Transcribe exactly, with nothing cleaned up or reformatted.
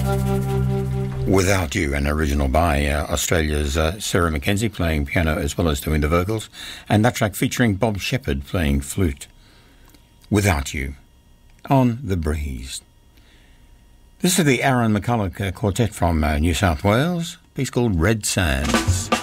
Without You, an original by uh, Australia's uh, Sarah Mackenzie, playing piano as well as doing the vocals, and that track featuring Bob Shepherd playing flute. Without You, on The Breeze. This is the Aaron McCulloch uh, Quartet from uh, New South Wales, a piece called Red Sands.